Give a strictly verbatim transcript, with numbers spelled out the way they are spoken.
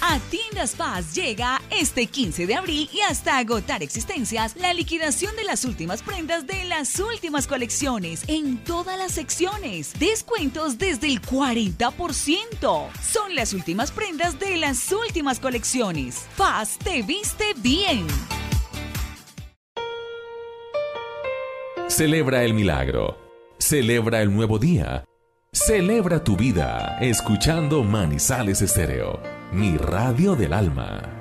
A Tiendas Paz llega este quince de abril y hasta agotar existencias la liquidación de las últimas prendas de las últimas colecciones en todas las secciones. Descuentos desde el cuarenta por ciento. Son las últimas prendas de las últimas colecciones. Paz te viste bien. Celebra el milagro. Celebra el nuevo día. Celebra tu vida escuchando Manizales Estéreo, mi radio del alma.